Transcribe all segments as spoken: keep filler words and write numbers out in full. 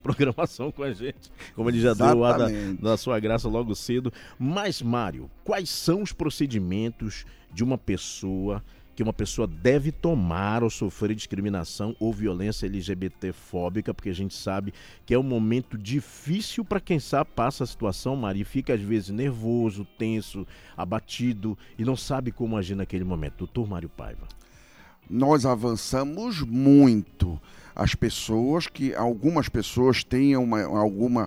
programação com a gente, como ele já deu lá da, da sua graça logo cedo. Mas, Mário, quais são os procedimentos de uma pessoa que uma pessoa deve tomar ao sofrer discriminação ou violência L G B T fóbica, porque a gente sabe que é um momento difícil para quem sabe passa a situação, Mário, e fica às vezes nervoso, tenso, abatido e não sabe como agir naquele momento. Doutor Mário Paiva. Nós avançamos muito. As pessoas que, algumas pessoas tenham uma, alguma,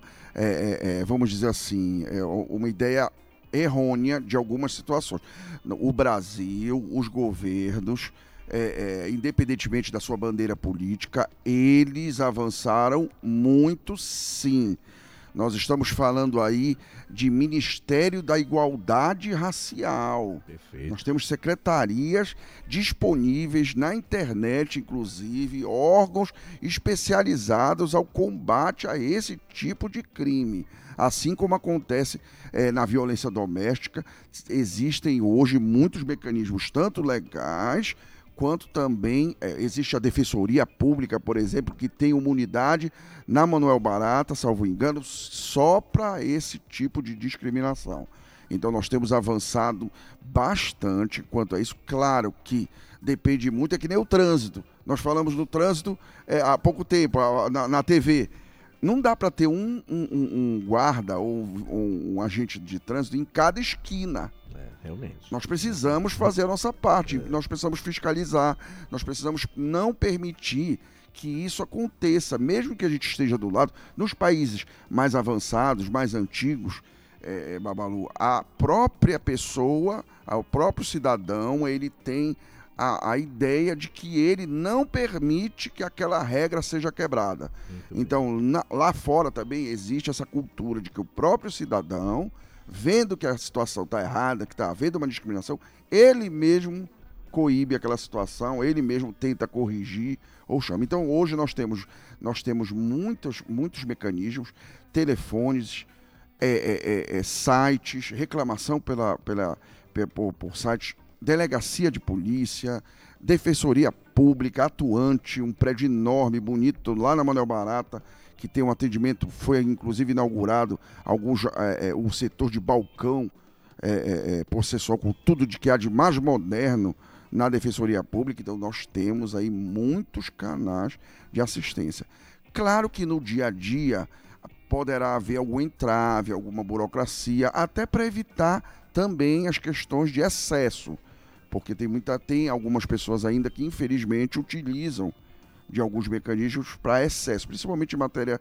é, é, vamos dizer assim, é, uma ideia errônea de algumas situações. O Brasil, os governos, é, é, independentemente da sua bandeira política, eles avançaram muito, sim. Nós estamos falando aí de Ministério da Igualdade Racial. Perfeito. Nós temos secretarias disponíveis na internet, inclusive, órgãos especializados ao combate a esse tipo de crime. Assim como acontece é, na violência doméstica, existem hoje muitos mecanismos, tanto legais, quanto também é, existe a Defensoria Pública, por exemplo, que tem uma unidade na Manoel Barata, salvo engano, só para esse tipo de discriminação. Então nós temos avançado bastante quanto a isso. Claro que depende muito, é que nem o trânsito. Nós falamos do trânsito é, há pouco tempo, na, na T V. Não dá para ter um, um, um guarda ou um, um agente de trânsito em cada esquina. É, realmente. Nós precisamos fazer a nossa parte, é. Nós precisamos fiscalizar, nós precisamos não permitir que isso aconteça, mesmo que a gente esteja do lado. Nos países mais avançados, mais antigos, é, Babalu, a própria pessoa, o próprio cidadão, ele tem a, a ideia de que ele não permite que aquela regra seja quebrada. Muito então, na, lá fora também existe essa cultura de que o próprio cidadão, vendo que a situação está errada, que está havendo uma discriminação, ele mesmo coíbe aquela situação, ele mesmo tenta corrigir ou chama. Então, hoje nós temos, nós temos muitos, muitos mecanismos, telefones, é, é, é, sites, reclamação pela, pela, por, por sites, delegacia de polícia, defensoria pública atuante, um prédio enorme, bonito, lá na Manoel Barata, que tem um atendimento, foi inclusive inaugurado alguns, é, é, um setor de balcão é, é, é, processual com tudo de que há de mais moderno na Defensoria Pública. Então nós temos aí muitos canais de assistência. Claro que no dia a dia poderá haver algum entrave, alguma burocracia, até para evitar também as questões de excesso, porque tem, muita, tem algumas pessoas ainda que infelizmente utilizam de alguns mecanismos para excesso, principalmente em matéria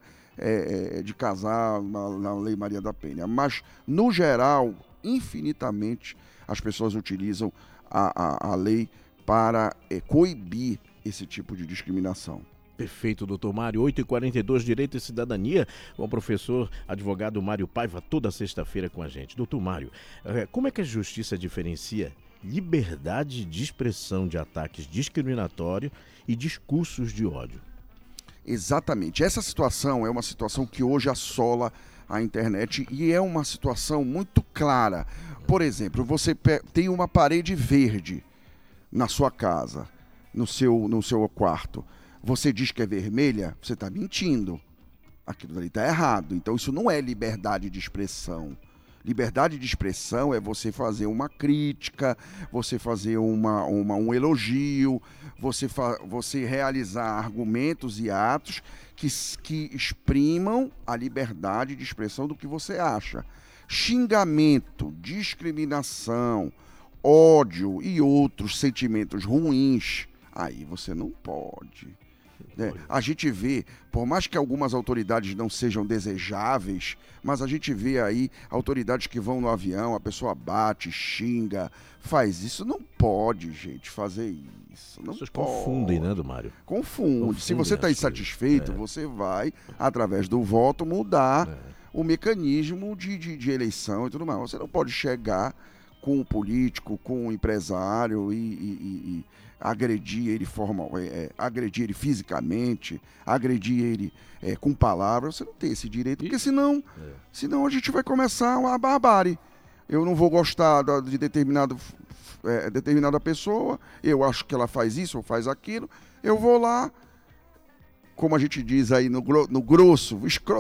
é, de casal, na, na Lei Maria da Penha. Mas, no geral, infinitamente, as pessoas utilizam a, a, a lei para é, coibir esse tipo de discriminação. Perfeito, doutor Mário. oito e quarenta e dois, Direito e Cidadania, com o professor advogado Mário Paiva, toda sexta-feira com a gente. Doutor Mário, como é que a justiça diferencia liberdade de expressão de ataques discriminatórios e discursos de ódio? Exatamente. Essa situação é uma situação que hoje assola a internet e é uma situação muito clara. Por exemplo, você tem uma parede verde na sua casa, no seu, no seu quarto. Você diz que é vermelha, você está mentindo. Aquilo ali está errado. Então isso não é liberdade de expressão. Liberdade de expressão é você fazer uma crítica, você fazer uma, uma, um elogio, você, fa você realizar argumentos e atos que, que exprimam a liberdade de expressão do que você acha. Xingamento, discriminação, ódio e outros sentimentos ruins, aí você não pode. É, a gente vê, por mais que algumas autoridades não sejam desejáveis, mas a gente vê aí autoridades que vão no avião, a pessoa bate, xinga, faz isso. Não pode, gente, fazer isso. Não Vocês pode. confundem, né, do Mário? Confunde. Confundem. Se você está insatisfeito, é. você vai, através do voto, mudar é. o mecanismo de, de, de eleição e tudo mais. Você não pode chegar com o político, com o empresário e... e, e agredir ele formal, é, agredir ele fisicamente, agredir ele é, com palavras. Você não tem esse direito, porque senão, é. senão a gente vai começar uma barbárie. Eu não vou gostar da, de determinado, é, determinada pessoa, eu acho que ela faz isso ou faz aquilo, eu vou lá como a gente diz aí no, no grosso, escroto